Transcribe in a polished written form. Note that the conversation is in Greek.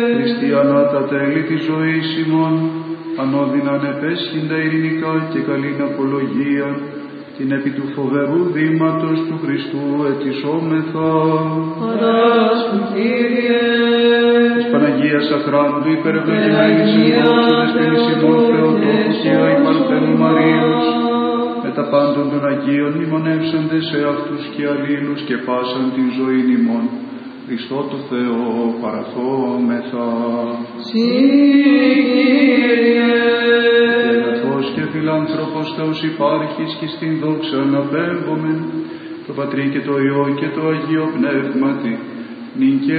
Χριστιανά τα τέλη της ζωής ημών, ανώδυναν επέσχυντα ειρηνικά και καλήν απολογία, την επί του φοβερού βήματος του Χριστού ετισόμεθα. Παράσχου, Κύριε. Της Παναγίας Αχράντου υπερευλογημένης εν δόξου δεσποινής ημών Θεοτόκου και αϊπαρθένου Μαρίας, με τα πάντων των Αγίων μνημονεύσαντες σε αυτούς και αλλήλους και πάσαν την ζωήν ημών. Χριστό το Θεό παραθόμεθα. Κύριε. Αγαθός και φιλάνθρωπος Θεός υπάρχεις και στην δόξα αναπέμπομεν, το Πατρί και το Υιό και το Αγίο Πνεύματι, νυν και